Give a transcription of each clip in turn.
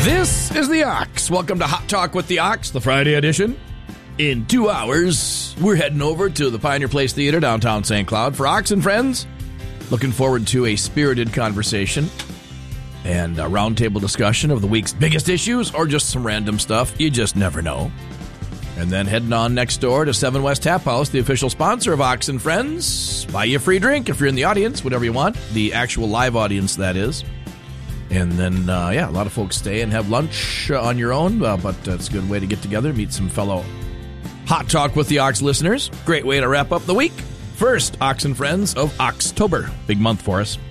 This is the Ox. Welcome to Hot Talk with the Ox, the Friday edition. In 2 hours, we're heading over to the Pioneer Place Theater, downtown St. Cloud, for Ox and Friends. Looking forward to a spirited conversation and a roundtable discussion of the week's biggest issues or just some random stuff. You just never know. And then heading on next door to 7 West Tap House, the official sponsor of Ox and Friends. Buy you a free drink if you're in the audience, whatever you want. The actual live audience, that is. And then, a lot of folks stay and have lunch on your own, but it's a good way to get together, meet some fellow Hot Talk with the Ox listeners. Great way to wrap up the week. First, Ox and Friends of Oxtober. Big month for us.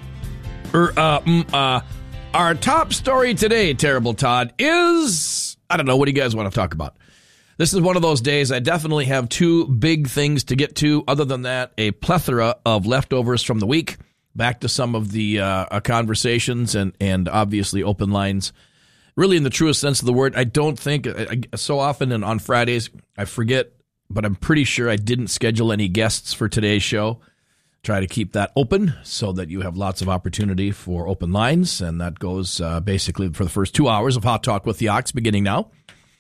Our top story today, Terrible Todd, is, I don't know, what do you guys want to talk about? This is one of those days I definitely have 2 big things to get to. Other than that, a plethora of leftovers from the week. Back to some of the conversations and obviously open lines. Really, in the truest sense of the word, I don't think, so often and on Fridays, I forget, but I'm pretty sure I didn't schedule any guests for today's show. Try to keep that open so that you have lots of opportunity for open lines, and that goes basically for the first 2 hours of Hot Talk with the Ox, beginning now.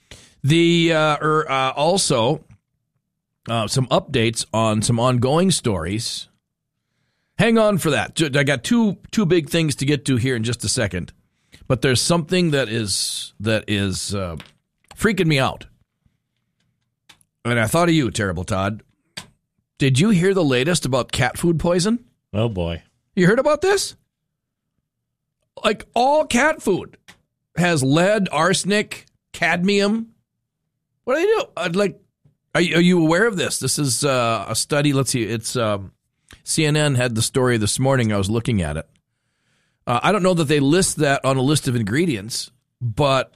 Also, some updates on some ongoing stories. Hang on for that. I got two big things to get to here in just a second, but there's something that is freaking me out. And I thought of you, Terrible Todd. Did you hear the latest about cat food poison? Oh boy, you heard about this? Like, all cat food has lead, arsenic, cadmium. What do they do? Are you aware of this? This is a study. Let's see. It's CNN had the story this morning. I was looking at it. I don't know that they list that on a list of ingredients, but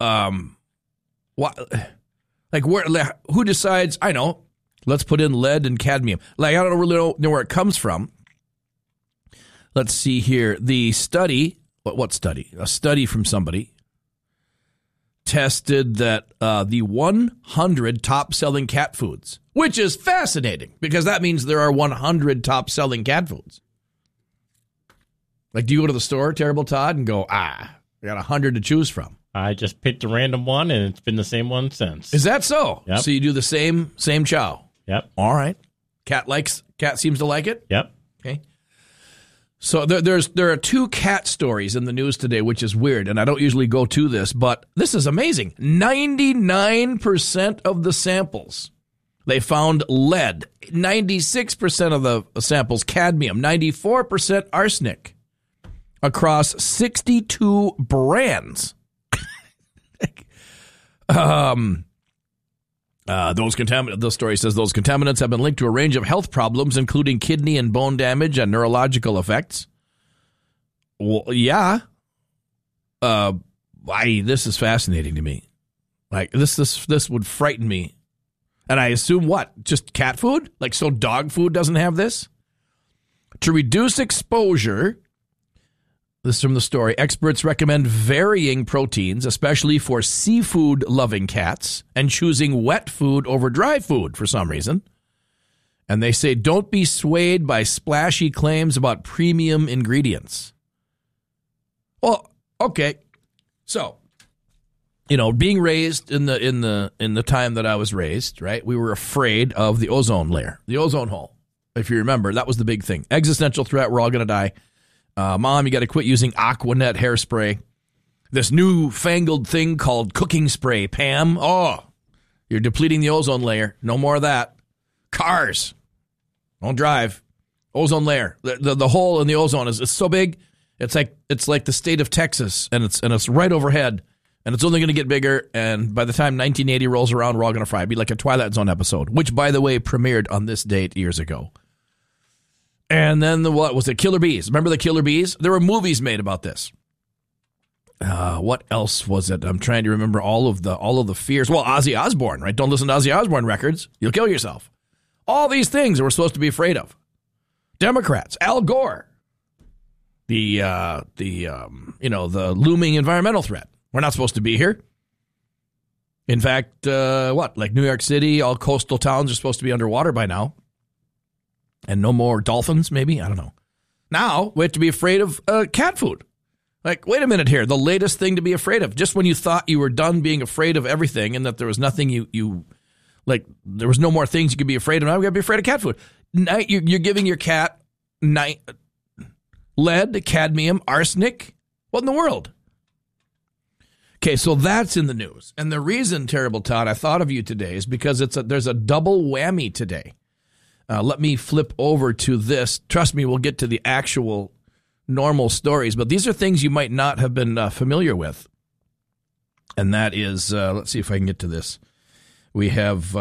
who decides? I know. Let's put in lead and cadmium. I don't really know where it comes from. Let's see here. The study. What study? A study from somebody tested that the 100 top-selling cat foods, which is fascinating because that means there are 100 top-selling cat foods. Do you go to the store, Terrible Todd, and go, I got 100 to choose from? I just picked a random one, and it's been the same one since. Is that so? Yep. So you do the same chow? Yep. All right. Cat seems to like it? Yep. Okay. So there are 2 cat stories in the news today, which is weird, and I don't usually go to this, but this is amazing. 99% of the samples, they found lead. 96% of the samples, cadmium. 94% arsenic across 62 brands. The story says those contaminants have been linked to a range of health problems, including kidney and bone damage and neurological effects. Well, yeah. This is fascinating to me. This would frighten me. And I assume what? Just cat food? So dog food doesn't have this? To reduce exposure, this is from the story, experts recommend varying proteins, especially for seafood-loving cats, and choosing wet food over dry food for some reason. And they say don't be swayed by splashy claims about premium ingredients. Well, okay. So, being raised in the time that I was raised, right? We were afraid of the ozone layer, the ozone hole. If you remember, that was the big thing. Existential threat, we're all going to die. Mom, you got to quit using Aquanet hairspray. This new-fangled thing called cooking spray, Pam. Oh, you're depleting the ozone layer. No more of that. Cars. Don't drive. Ozone layer. The hole in the ozone is so big. It's like the state of Texas, and it's right overhead, and it's only going to get bigger. And by the time 1980 rolls around, we're all going to fry. It'd be like a Twilight Zone episode, which, by the way, premiered on this date years ago. And then what was it? Killer Bees. Remember the Killer Bees? There were movies made about this. What else was it? I'm trying to remember all of the fears. Well, Ozzy Osbourne, right? Don't listen to Ozzy Osbourne records. You'll kill yourself. All these things that we're supposed to be afraid of. Democrats, Al Gore, the looming environmental threat. We're not supposed to be here. In fact, like New York City, all coastal towns are supposed to be underwater by now. And no more dolphins, maybe? I don't know. Now, we have to be afraid of cat food. Like, wait a minute here. The latest thing to be afraid of. Just when you thought you were done being afraid of everything and that there was nothing you like, there was no more things you could be afraid of. Now we got to be afraid of cat food. Now you're giving your cat lead, cadmium, arsenic. What in the world? Okay, so that's in the news. And the reason, Terrible Todd, I thought of you today is because there's a double whammy today. Let me flip over to this. Trust me, we'll get to the actual normal stories, but these are things you might not have been familiar with. And that is, let's see if I can get to this. We have,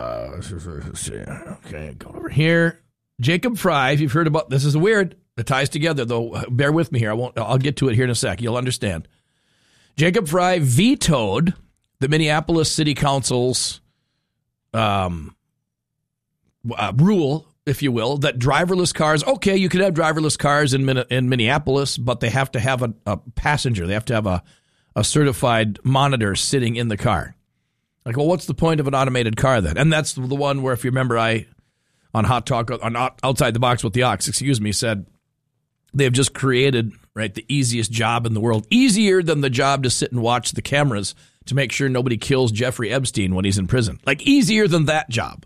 okay, go over here. Jacob Fry, if you've heard about, this is weird. It ties together, though. Bear with me here. I'll get to it here in a sec. You'll understand. Jacob Fry vetoed the Minneapolis City Council's rule, if you will, that driverless cars, okay, you could have driverless cars in Minneapolis, but they have to have a passenger. They have to have a certified monitor sitting in the car. Like, well, what's the point of an automated car then? And that's the one where, if you remember, I, on Hot Talk, on Outside the Box with the Ox, said they have just created, right, the easiest job in the world, easier than the job to sit and watch the cameras to make sure nobody kills Jeffrey Epstein when he's in prison. Like, easier than that job.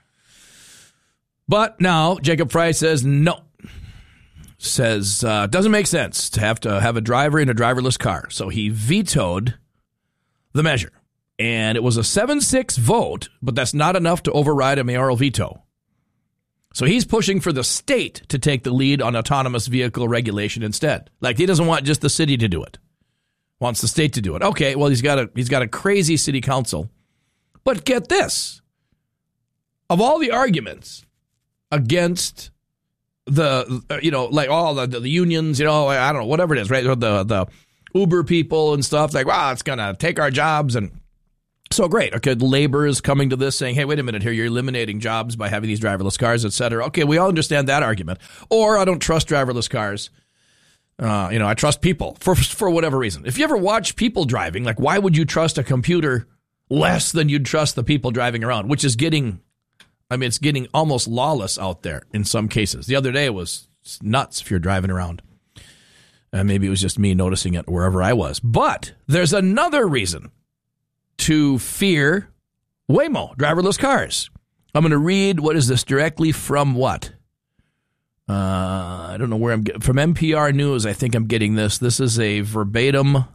But now Jacob Fry says no. Says doesn't make sense to have a driver in a driverless car. So he vetoed the measure. And it was a 7-6 vote, but that's not enough to override a mayoral veto. So he's pushing for the state to take the lead on autonomous vehicle regulation instead. Like, he doesn't want just the city to do it. Wants the state to do it. Okay, well, he's got a crazy city council. But get this. Of all the arguments against like all the unions, I don't know, whatever it is, right? The Uber people and stuff, like, wow, it's going to take our jobs. And so great. Okay, labor is coming to this saying, hey, wait a minute here, you're eliminating jobs by having these driverless cars, et cetera. Okay, we all understand that argument. Or I don't trust driverless cars. I trust people for whatever reason. If you ever watch people driving, like, why would you trust a computer less than you'd trust the people driving around, which is it's getting almost lawless out there in some cases. The other day it was nuts if you're driving around. Maybe it was just me noticing it wherever I was. But there's another reason to fear Waymo, driverless cars. I'm going to read, what is this, directly from what? I don't know where I'm getting, from NPR News, I think I'm getting this. This is a verbatim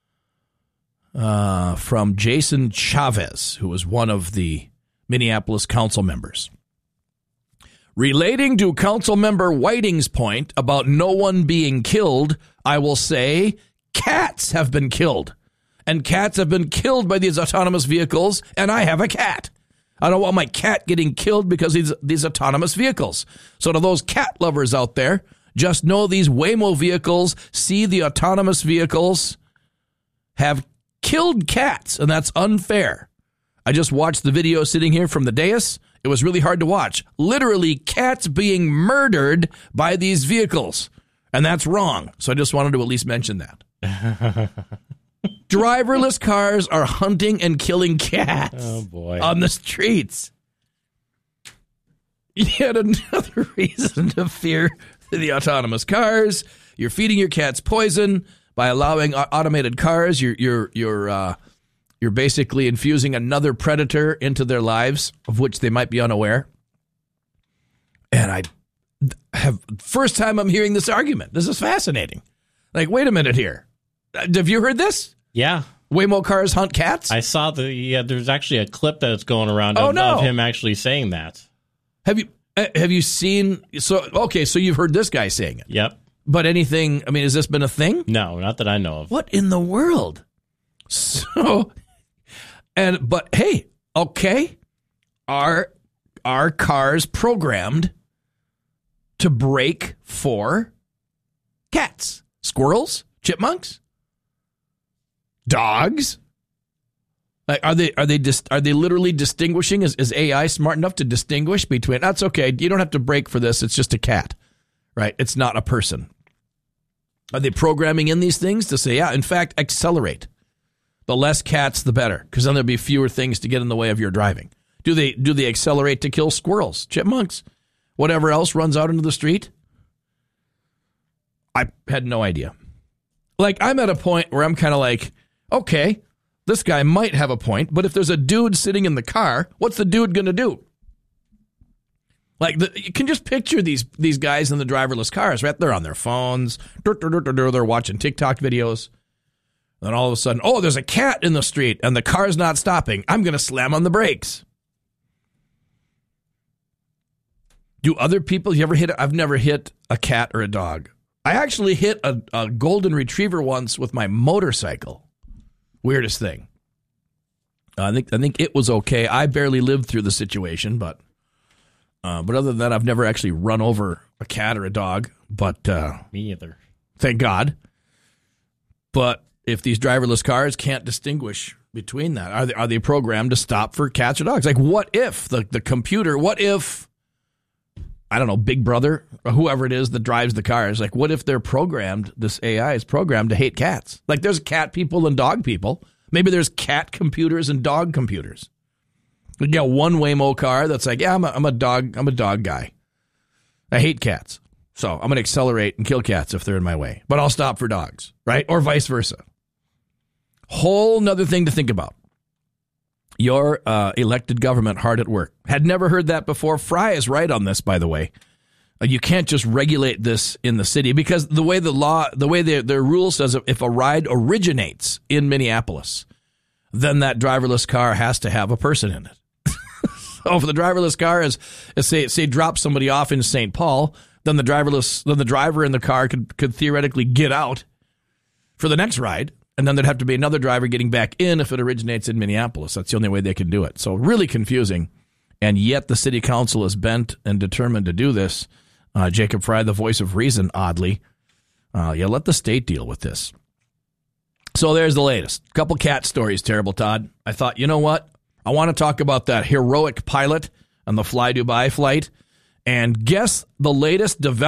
from Jason Chavez, who was one of the Minneapolis council members. Relating to council member Whiting's point about no one being killed, I will say cats have been killed. And cats have been killed by these autonomous vehicles, and I have a cat. I don't want my cat getting killed because of these autonomous vehicles. So to those cat lovers out there, just know these Waymo vehicles, see the autonomous vehicles, have killed cats, and that's unfair. I just watched the video sitting here from the dais. It was really hard to watch. Literally, cats being murdered by these vehicles. And that's wrong. So I just wanted to at least mention that. Driverless cars are hunting and killing cats on the streets. Yet another reason to fear the autonomous cars. You're feeding your cats poison by allowing automated cars. You're basically infusing another predator into their lives, of which they might be unaware. And first time I'm hearing this argument. This is fascinating. Like, wait a minute here. Have you heard this? Yeah. Waymo cars hunt cats? I saw there's actually a clip that's going around of him actually saying that. Have you seen, so you've heard this guy saying it? Yep. But anything, has this been a thing? No, not that I know of. What in the world? So, but hey, okay, are cars programmed to brake for cats, squirrels, chipmunks, dogs? Like, are they literally distinguishing? Is AI smart enough to distinguish between? That's okay. You don't have to brake for this. It's just a cat, right? It's not a person. Are they programming in these things to say, yeah, in fact, accelerate? The less cats, the better, because then there'll be fewer things to get in the way of your driving. Do they accelerate to kill squirrels, chipmunks, whatever else runs out into the street? I had no idea. Like, I'm at a point where I'm kind of like, okay, this guy might have a point, but if there's a dude sitting in the car, what's the dude going to do? Like, you can just picture these guys in the driverless cars, right? They're on their phones. They're watching TikTok videos. Then all of a sudden, oh, there's a cat in the street and the car's not stopping. I'm going to slam on the brakes. Do other people, you ever hit? I've never hit a cat or a dog. I actually hit a golden retriever once with my motorcycle. Weirdest thing. I think it was okay. I barely lived through the situation, but other than that, I've never actually run over a cat or a dog. But me either. Thank God. But if these driverless cars can't distinguish between that, are they programmed to stop for cats or dogs? Like, what if the computer? What if, I don't know, Big Brother or whoever it is that drives the cars? Like, what if they're programmed? This AI is programmed to hate cats. Like, there's cat people and dog people. Maybe there's cat computers and dog computers. You got one Waymo car that's like, yeah, I'm a dog guy. I hate cats, so I'm going to accelerate and kill cats if they're in my way, but I'll stop for dogs, right? Or vice versa. Whole nother thing to think about. Your elected government hard at work. Had never heard that before. Fry is right on this, by the way. You can't just regulate this in the city because the way their rule says, if a ride originates in Minneapolis, then that driverless car has to have a person in it. So if the driverless car is say drop somebody off in St. Paul, then the driver in the car could theoretically get out for the next ride, and then there'd have to be another driver getting back in if it originates in Minneapolis. That's the only way they can do it. So really confusing, and yet the city council is bent and determined to do this. Jacob Fry, the voice of reason, oddly. Let the state deal with this. So there's the latest. Couple cat stories, Terrible Todd. I thought, you know what? I want to talk about that heroic pilot on the Fly Dubai flight. And guess the latest development.